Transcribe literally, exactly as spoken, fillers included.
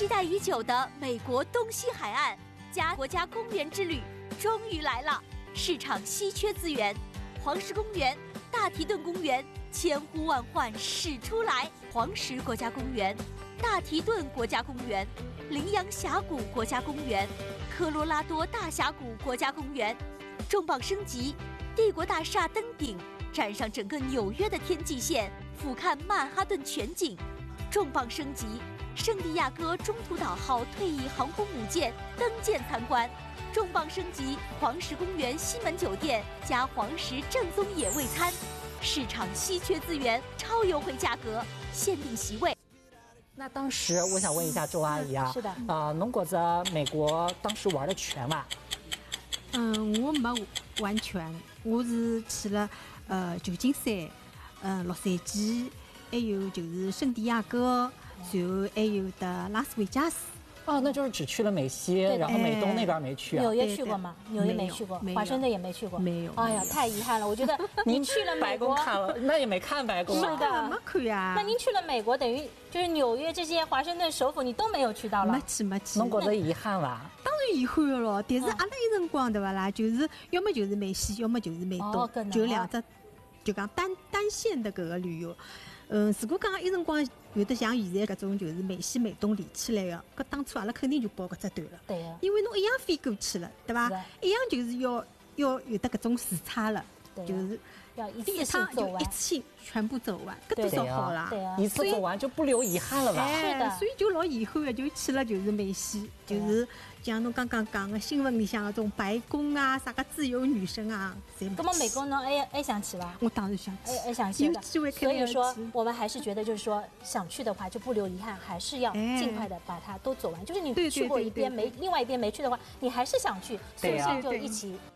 期待已久的美国东西海岸加国家公园之旅终于来了。市场稀缺资源，黄石公园、大提顿公园千呼万唤始出来。黄石国家公园、大提顿国家公园、羚羊峡谷国家公园、科罗拉多大峡谷国家公园，重磅升级，帝国大厦登顶，站上整个纽约的天际线，俯瞰曼哈顿全景。重磅升级，圣地亚哥中途岛号退役航空母舰登舰参观。重磅升级，黄石公园西门酒店加黄石正宗野味餐，市场稀缺资源，超优惠价格，限定席位。 那当时我想问一下周阿姨啊， 是的， 啊、呃，侬觉着美国当时玩的全伐？ 嗯，我没玩全，我是去了呃旧金山、嗯洛杉矶，还有就是圣地亚哥，然后还有的拉斯维加斯。 哦，那就是只去了美西，然后美东那边没去啊。 纽约去过吗？纽约没去过，华盛顿也没去过。 没有。 哎呀，太遗憾了！我觉得您去了美国， 白宫看了，那也没看白宫。 是的， 没看呀。 那您去了美国，等于就是纽约这些华盛顿首府你都没有去到了。 没去，没去。 侬觉着遗憾伐？ 当然遗憾了，但是阿拉一辰光对伐啦？就是要么就是美西，要么就是美东， 哦、 就两只，就讲单单线的搿个旅游。嗯，如果讲一辰光有的像现在搿种就是美西美东连起来的，搿当初阿拉肯定就报搿只团了。 对呀。 因为侬一样飞过去了，对伐？一样就是要要有的搿种时差了，就是要一次性走完，一次性全部走完，搿多少好啦？ 对啊， 一次走完就不留遗憾了吧？ 是的， 所以就老遗憾的，就去了就是美西，就是像侬刚刚讲的新闻里向那种白宫啊，啥个自由女神啊，侪没。 那么美国呢？哎哎想去吧？ 我当然想去， 哎哎想去的。 有机会肯所以定要去。 说，我们还是觉得就是说，想去的话就不留遗憾，还是要尽快的把它都走完。就是你去过一边没，另外一边没去的话，你还是想去，所以就一起